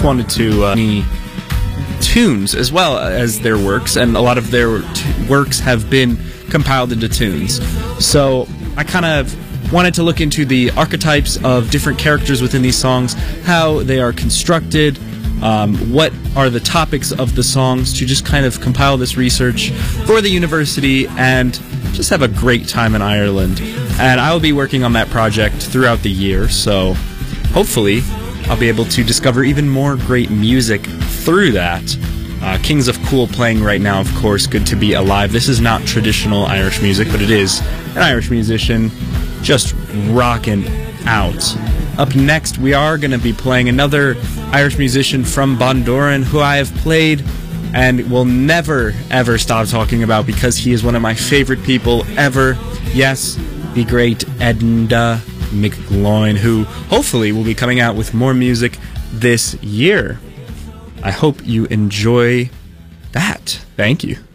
just wanted to tunes as well as their works, and a lot of their works have been compiled into tunes. So I kind of wanted to look into the archetypes of different characters within these songs, how they are constructed, what are the topics of the songs, to just kind of compile this research for the university and just have a great time in Ireland. And I will be working on that project throughout the year, so hopefully I'll be able to discover even more great music through that. Kings of Cool playing right now, of course, Good to Be Alive. This is not traditional Irish music, but it is an Irish musician just rocking out. Up next, we are going to be playing another Irish musician from Bundoran who I have played and will never, ever stop talking about because he is one of my favorite people ever. Yes, the great Enda McGloin, who hopefully will be coming out with more music this year. I hope you enjoy that. Thank you.